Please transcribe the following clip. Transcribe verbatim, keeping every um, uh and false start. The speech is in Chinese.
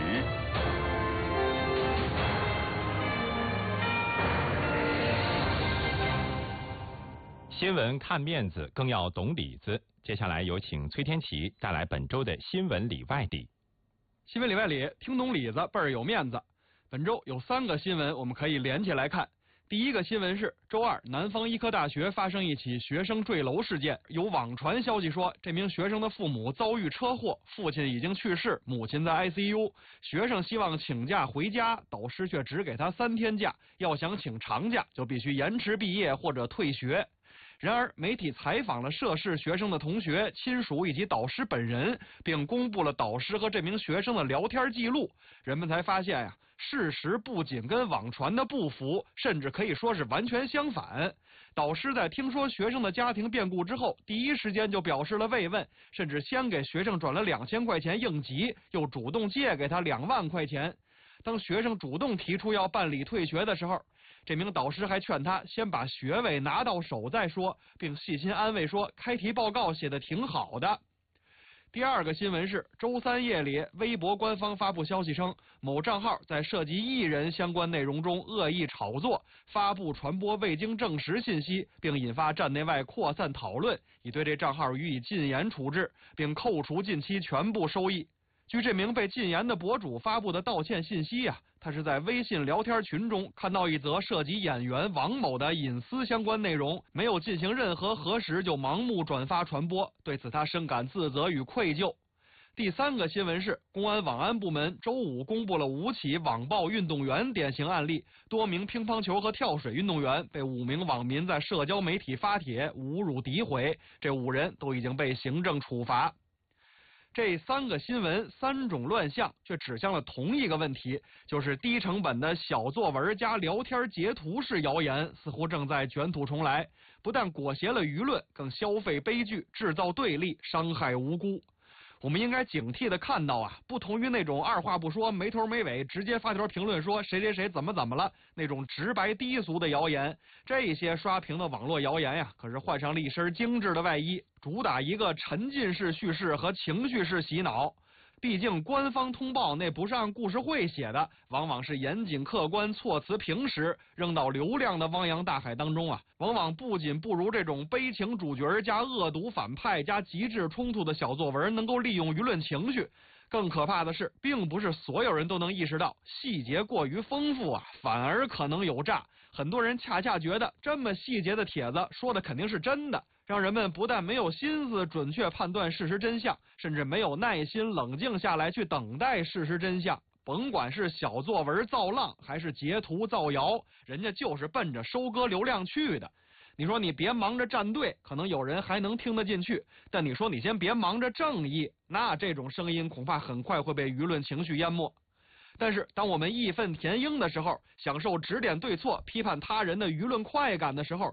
新闻看面子，更要懂里子。接下来有请崔天琪带来本周的新闻里外里。 新闻里外里，听懂里子倍儿有面子。本周有三个新闻我们可以连起来看。第一个新闻是周二，南方医科大学发生一起学生坠楼事件。有网传消息说，这名学生的父母遭遇车祸，父亲已经去世，母亲在 I C U。学生希望请假回家，导师却只给他三天假，要想请长假就必须延迟毕业或者退学。然而，媒体采访了涉事学生的同学、亲属以及导师本人，并公布了导师和这名学生的聊天记录，人们才发现呀、啊，事实不仅跟网传的不符，甚至可以说是完全相反。导师在听说学生的家庭变故之后，第一时间就表示了慰问，甚至先给学生转了两千块钱应急，又主动借给他两万块钱。当学生主动提出要办理退学的时候，这名导师还劝他先把学位拿到手再说，并细心安慰说开题报告写得挺好的。第二个新闻是，周三夜里，微博官方发布消息称，某账号在涉及艺人相关内容中恶意炒作，发布传播未经证实信息，并引发站内外扩散讨论，已对这账号予以禁言处置，并扣除近期全部收益。据这名被禁言的博主发布的道歉信息呀、啊，他是在微信聊天群中看到一则涉及演员王某的隐私相关内容，没有进行任何核实就盲目转发传播，对此他深感自责与愧疚。第三个新闻是，公安网安部门周五公布了五起网暴运动员典型案例，多名乒乓球和跳水运动员被五名网民在社交媒体发帖侮辱诋毁，这五人都已经被行政处罚。这三个新闻三种乱象，却指向了同一个问题，就是低成本的小作文加聊天截图式谣言似乎正在卷土重来，不但裹挟了舆论，更消费悲剧，制造对立，伤害无辜。我们应该警惕的看到啊，不同于那种二话不说、没头没尾直接发条评论说谁谁谁怎么怎么了那种直白低俗的谣言，这些刷屏的网络谣言呀，可是换上了一身精致的外衣，主打一个沉浸式叙事和情绪式洗脑。毕竟官方通报那不是按故事会写的，往往是严谨客观、措辞平实，扔到流量的汪洋大海当中啊，往往不仅不如这种悲情主角加恶毒反派加极致冲突的小作文能够利用舆论情绪，更可怕的是，并不是所有人都能意识到细节过于丰富啊，反而可能有诈。很多人恰恰觉得这么细节的帖子说的肯定是真的，让人们不但没有心思准确判断事实真相，甚至没有耐心冷静下来去等待事实真相。甭管是小作文造浪还是截图造谣，人家就是奔着收割流量去的。你说你别忙着站队，可能有人还能听得进去，但你说你先别忙着正义，那这种声音恐怕很快会被舆论情绪淹没。但是当我们义愤填膺的时候，享受指点对错、批判他人的舆论快感的时候，